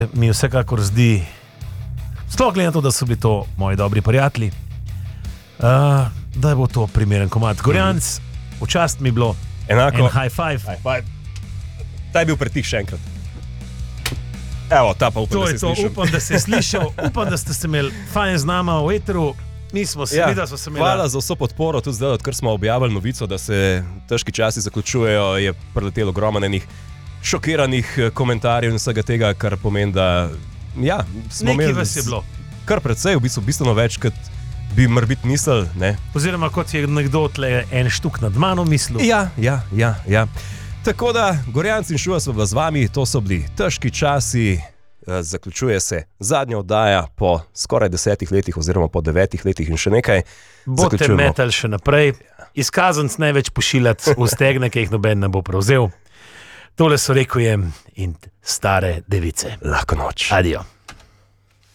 Mi vsekakor zdi, sploh glede na to, da so bili to moji dobri prijatelji, da bo to primeren komad. Gorjanc, v čast mi je bilo. Enako. En high five. Ta je bil pretih še enkrat. Evo, ta pa upam, da se slišal. Upam, da se je slišal, upam, da ste se imeli fajn z nama v eteru. Mi smo se, da smo se imeli. Hvala za vso podporo, tudi zdaj, odkar smo objavili novico, da se težki časi zaključujejo, je preletelo ogromno enih šokiranih komentarjev in vsega tega, kar pomeni, da ja, smo imeli vas je bilo. Kar precej, v bistvu bistveno več, kot bi morbiti mislili, ne? Oziroma, kot je nekdo tle en štuk nad mano mislil. Ja. Tako da, Gorjanc in Šuja so bila z vami, to so bili težki časi, zaključuje se zadnja oddaja po skoraj 10 letih oziroma po 9 letih in še nekaj. Boste metali še naprej, izkazanc največ pošiljati v stegne, ki jih noben ne bo prevzel. Tole so rekujem in stare device. Lahko noč. Adijo.